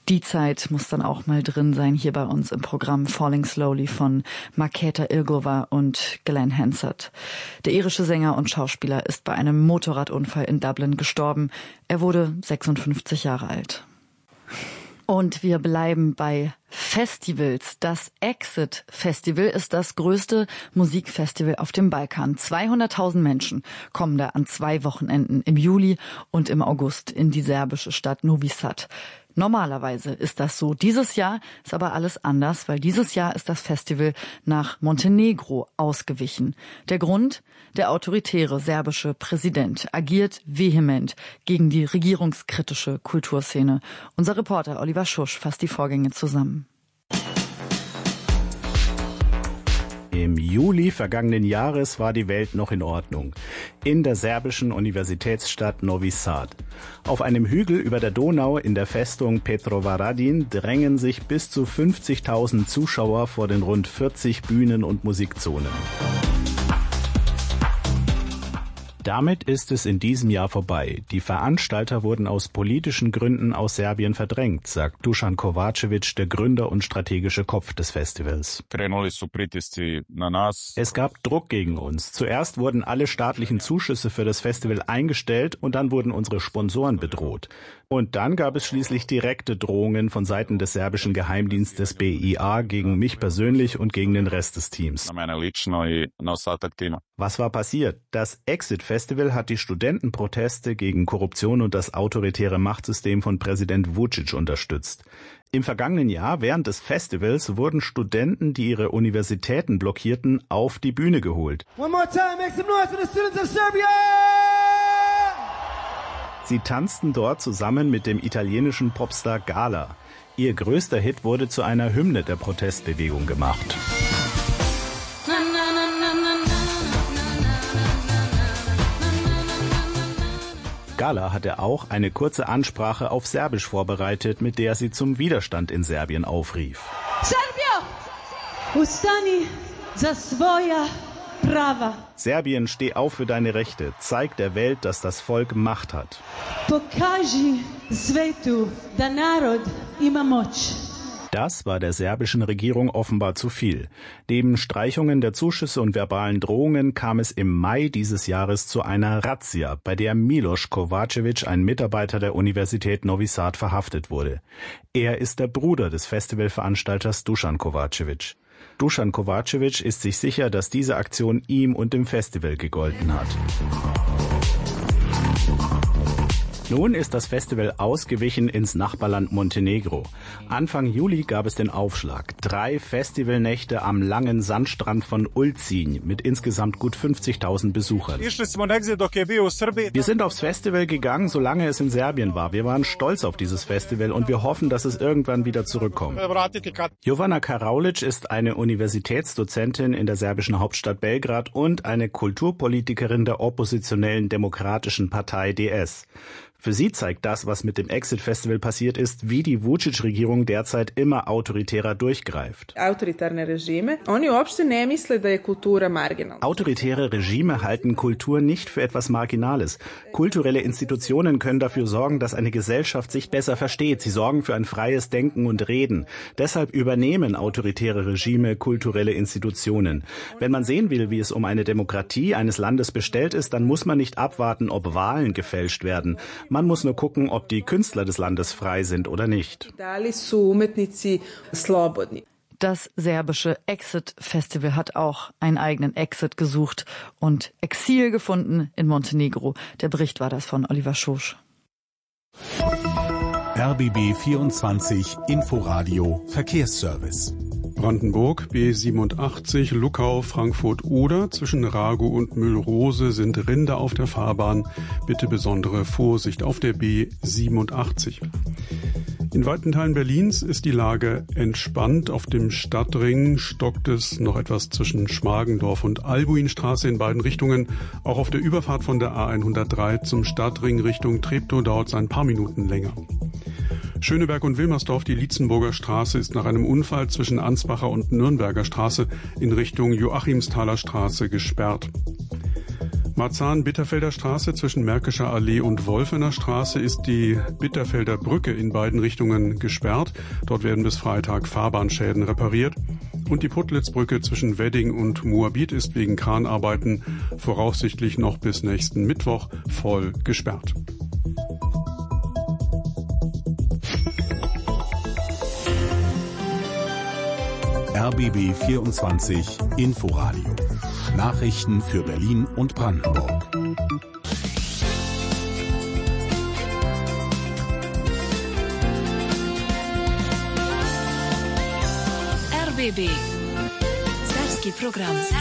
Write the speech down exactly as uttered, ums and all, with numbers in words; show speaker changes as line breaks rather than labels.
Die Zeit muss dann auch mal drin sein hier bei uns im Programm Falling Slowly von Markéta Ilgova und Glenn Hansard. Der irische Sänger und Schauspieler ist bei einem Motorradunfall in Dublin gestorben. Er wurde sechsundfünfzig Jahre alt. Und wir bleiben bei Festivals. Das Exit Festival ist das größte Musikfestival auf dem Balkan. zweihunderttausend Menschen kommen da an zwei Wochenenden im Juli und im August in die serbische Stadt Novi Sad. Normalerweise ist das so. Dieses Jahr ist aber alles anders, weil dieses Jahr ist das Festival nach Montenegro ausgewichen. Der Grund? Der autoritäre serbische Präsident agiert vehement gegen die regierungskritische Kulturszene. Unser Reporter Oliver Schusch fasst die Vorgänge zusammen.
Im Juli vergangenen Jahres war die Welt noch in Ordnung. In der serbischen Universitätsstadt Novi Sad. Auf einem Hügel über der Donau in der Festung Petrovaradin drängen sich bis zu fünfzigtausend Zuschauer vor den rund vierzig Bühnen und Musikzonen. Damit ist es in diesem Jahr vorbei. Die Veranstalter wurden aus politischen Gründen aus Serbien verdrängt, sagt Dušan Kovačević, der Gründer und strategische Kopf des Festivals. Es gab Druck gegen uns. Zuerst wurden alle staatlichen Zuschüsse für das Festival eingestellt und dann wurden unsere Sponsoren bedroht. Und dann gab es schließlich direkte Drohungen von Seiten des serbischen Geheimdienstes B I A gegen mich persönlich und gegen den Rest des Teams. Was war passiert? Das Exit Festival hat die Studentenproteste gegen Korruption und das autoritäre Machtsystem von Präsident Vučić unterstützt. Im vergangenen Jahr, während des Festivals, wurden Studenten, die ihre Universitäten blockierten, auf die Bühne geholt. One more time, make some noise for the students of Serbia! Sie tanzten dort zusammen mit dem italienischen Popstar Gala. Ihr größter Hit wurde zu einer Hymne der Protestbewegung gemacht. Gala hatte auch eine kurze Ansprache auf Serbisch vorbereitet, mit der sie zum Widerstand in Serbien aufrief. Serbia! Ustani za svoja prava. Serbien, steh auf für deine Rechte. Zeig der Welt, dass das Volk Macht hat. Pokaži svetu da narod ima moć. Das war der serbischen Regierung offenbar zu viel. Neben Streichungen der Zuschüsse und verbalen Drohungen kam es im Mai dieses Jahres zu einer Razzia, bei der Miloš Kovačević, ein Mitarbeiter der Universität Novi Sad, verhaftet wurde. Er ist der Bruder des Festivalveranstalters Dušan Kovačević. Dušan Kovačević ist sich sicher, dass diese Aktion ihm und dem Festival gegolten hat. Nun ist das Festival ausgewichen ins Nachbarland Montenegro. Anfang Juli gab es den Aufschlag. Drei Festivalnächte am langen Sandstrand von Ulcinj mit insgesamt gut fünfzigtausend Besuchern. Wir sind aufs Festival gegangen, solange es in Serbien war. Wir waren stolz auf dieses Festival und wir hoffen, dass es irgendwann wieder zurückkommt. Jovana Karaulic ist eine Universitätsdozentin in der serbischen Hauptstadt Belgrad und eine Kulturpolitikerin der oppositionellen Demokratischen Partei D S. Für sie zeigt das, was mit dem Exit Festival passiert ist, wie die Vučić-Regierung derzeit immer autoritärer durchgreift.
Autoritäre Regime, oni uopšte ne misle da je kultura marginal.
Autoritäre Regime halten Kultur nicht für etwas Marginales. Kulturelle Institutionen können dafür sorgen, dass eine Gesellschaft sich besser versteht. Sie sorgen für ein freies Denken und Reden. Deshalb übernehmen autoritäre Regime kulturelle Institutionen. Wenn man sehen will, wie es um eine Demokratie eines Landes bestellt ist, dann muss man nicht abwarten, ob Wahlen gefälscht werden. Man muss nur gucken, ob die Künstler des Landes frei sind oder nicht.
Das serbische Exit Festival hat auch einen eigenen Exit gesucht und Exil gefunden in Montenegro. Der Bericht war das von Oliver Schusch.
R B B vierundzwanzig Inforadio Verkehrsservice.
Brandenburg B siebenundachtzig, Luckau, Frankfurt-Oder. Zwischen Rago und Müllrose sind Rinder auf der Fahrbahn. Bitte besondere Vorsicht auf der B siebenundachtzig. In weiten Teilen Berlins ist die Lage entspannt. Auf dem Stadtring stockt es noch etwas zwischen Schmargendorf und Albuinstraße in beiden Richtungen. Auch auf der Überfahrt von der A hundertdrei zum Stadtring Richtung Treptow dauert es ein paar Minuten länger. Schöneberg und Wilmersdorf, die Lietzenburger Straße, ist nach einem Unfall zwischen Ansbacher und Nürnberger Straße in Richtung Joachimsthaler Straße gesperrt. Marzahn-Bitterfelder Straße zwischen Märkischer Allee und Wolfener Straße ist die Bitterfelder Brücke in beiden Richtungen gesperrt. Dort werden bis Freitag Fahrbahnschäden repariert. Und die Puttlitzbrücke zwischen Wedding und Moabit ist wegen Kranarbeiten voraussichtlich noch bis nächsten Mittwoch voll gesperrt.
R B B vierundzwanzig Inforadio. Nachrichten für Berlin und Brandenburg.
R B B. Serbski program.